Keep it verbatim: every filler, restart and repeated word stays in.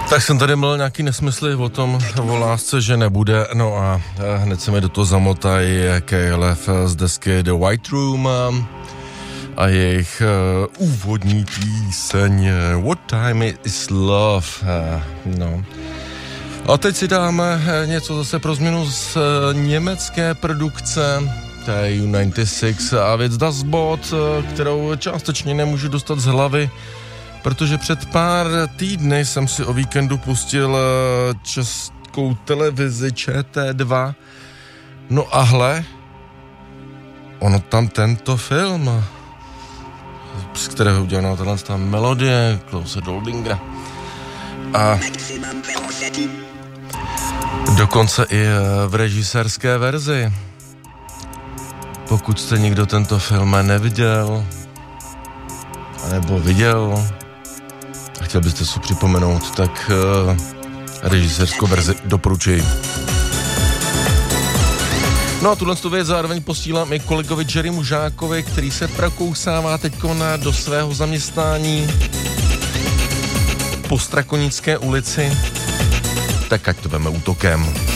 Tak jsem tady měl nějaký nesmysly o tom, o lásce, že nebude, no a hned se mi do toho zamotají K L F z desky The White Room a jejich uh, úvodní píseň What Time Is Love, uh, no. A teď si dáme něco zase pro změnu z uh, německé produkce, to je U devadesát šest a věc Das Boot, uh, kterou částečně nemůžu dostat z hlavy, protože před pár týdny jsem si o víkendu pustil českou televizi Č T dva. No a hle, ono tam tento film, z kterého udělaná tato ta melodie Klause Doldingera. A dokonce i v režisérské verzi. Pokud jste někdo tento film neviděl, nebo viděl, a chtěl byste si připomenout, tak uh, režisérskou verzi doporučuji. No a tuhle věc zároveň posílám i kolegovi Jerrymu Žákovi, který se prokousává teďko na do svého zaměstnání po Strakonické ulici. Tak ať to veme útokem.